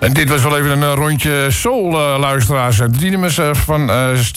En dit was wel even een rondje soul-luisteraars. De Dynamis van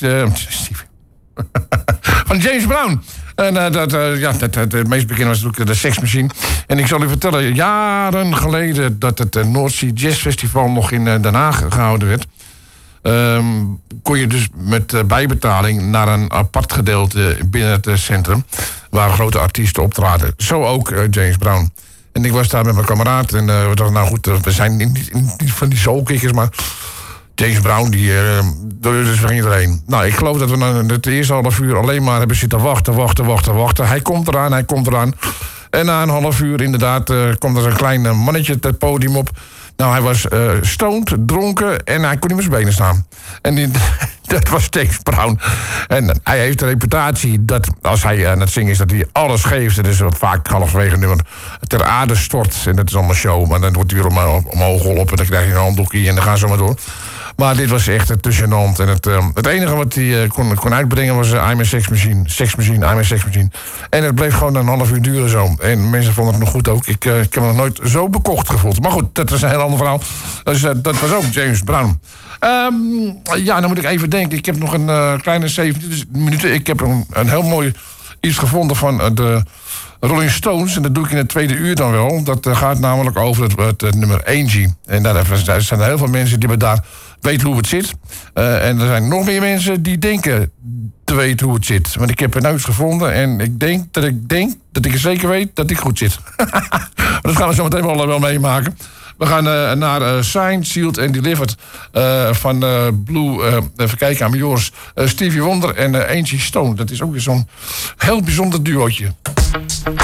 van James Brown. En het meest bekende was natuurlijk de Sex Machine. En ik zal u vertellen, jaren geleden dat het North Sea Jazz Festival nog in Den Haag gehouden werd. Kon je dus met bijbetaling naar een apart gedeelte binnen het centrum, waar grote artiesten optraden. Zo ook James Brown. En ik was daar met mijn kameraad en we dachten, nou goed, we zijn niet van die soulkickers, maar James Brown, dat is van iedereen. Nou, ik geloof dat we het eerste half uur alleen maar hebben zitten wachten. Hij komt eraan. En na een half uur inderdaad komt er een klein mannetje het podium op. Nou, hij was stoned, dronken en hij kon niet met zijn benen staan. En dat was James Brown. En hij heeft de reputatie dat als hij aan het zingen is, dat hij alles geeft. Het is vaak halverwege nummer ter aarde stort. En dat is allemaal show. Maar dan wordt hij weer omhoog geholpen en dan krijg je een handdoekje en dan gaan ze maar door. Maar dit was echt tussenhand. En het enige wat hij kon uitbrengen was I'm a Sex Machine. Sex Machine, I'm a Sex Machine. En het bleef gewoon een half uur duren zo. En mensen vonden het nog goed ook. Ik heb me nog nooit zo bekocht gevoeld. Maar goed, dat is een heel ander verhaal. Dus dat was ook James Brown. Dan moet ik even denken. Ik heb nog een kleine 17 minuten. Ik heb een heel mooi iets gevonden van de Rolling Stones. En dat doe ik in het tweede uur dan wel. Dat gaat namelijk over het nummer Angie. En daar zijn er heel veel mensen die daar weten hoe het zit. En er zijn nog meer mensen die denken te weten hoe het zit. Want ik heb er nooit gevonden. En ik denk dat ik zeker weet dat ik goed zit. Dat gaan we zo meteen wel meemaken. We gaan naar Signed, Sealed and Delivered van Blue, even kijken aan mijn Joris, Stevie Wonder en Angie Stone. Dat is ook weer zo'n heel bijzonder duootje.